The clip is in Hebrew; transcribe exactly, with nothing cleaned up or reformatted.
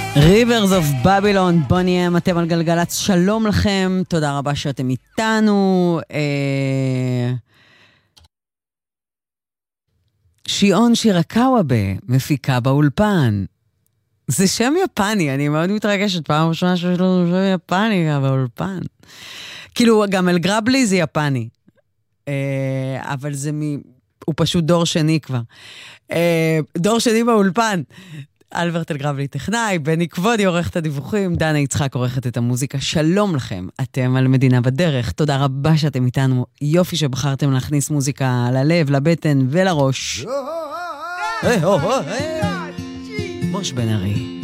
Rivers of Babylon, בוני אם, אתם על גלגלץ, שלום לכם, תודה רבה שאתם איתנו. אה... שיעון שירקאוובה, מפיקה באולפן. זה שם יפני, אני מאוד מתרגשת, פעם ראשונה שיש לנו שם יפני באולפן. כאילו, גם אל גרבלי זה יפני. אה... אבל זה מ... הוא פשוט דור שני כבר. אה... דור שני באולפן. אלברט אלגרבלי טכנאי, בני כבודי עורכת הדיווחים, דנה יצחק עורכת את המוזיקה. שלום לכם, אתם על מדינה בדרך, תודה רבה שאתם איתנו, יופי שבחרתם להכניס מוזיקה ללב, לבטן ולראש. מוש בן ארי.